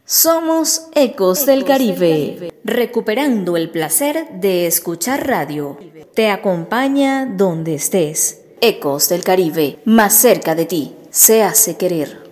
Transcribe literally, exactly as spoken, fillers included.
Somos Ecos del Caribe, recuperando el placer de escuchar radio. Te acompaña donde estés. Ecos del Caribe, más cerca de ti, se hace querer.